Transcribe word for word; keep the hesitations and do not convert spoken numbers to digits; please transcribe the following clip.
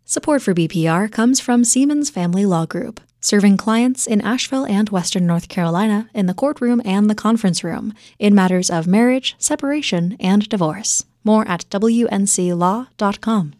Support for B P R comes from Siemens Family Law Group, serving clients in Asheville and Western North Carolina in the courtroom and the conference room in matters of marriage, separation, and divorce. More at W N C law dot com.